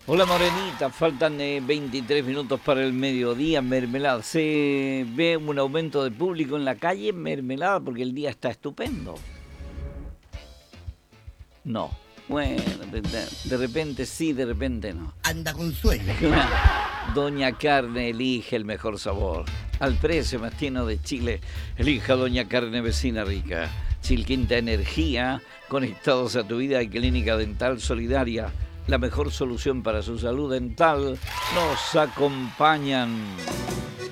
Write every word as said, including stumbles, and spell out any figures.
Hola Morenita, faltan eh, veintitrés minutos para el mediodía en Mermelada. ¿Se ve un aumento de público en la calle en Mermelada porque el día está estupendo? No. Bueno, de, de- de repente sí, de repente no. Anda con sueño. Doña Carne elige el mejor sabor. Al precio más tierno de Chile, elija Doña Carne Vecina Rica. Chilquinta Energía, conectados a tu vida y Clínica Dental Solidaria. La mejor solución para su salud dental nos acompañan.